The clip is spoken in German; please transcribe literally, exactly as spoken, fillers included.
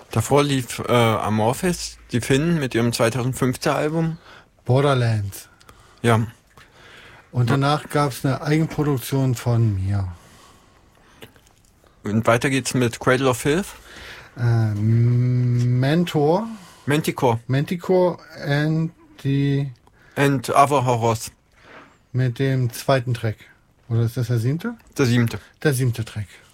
Davor lief äh, Amorphis, die Finnen, mit ihrem zweitausendfünfzehn Album. Borderlands. Ja. Und danach gab es eine Eigenproduktion von mir. Und weiter geht's mit Cradle of Filth. Äh, Mentor. Manticore. Manticore and die... And Other Horrors. Mit dem zweiten Track. Oder ist das der siebte? Der siebte. Der siebte Track.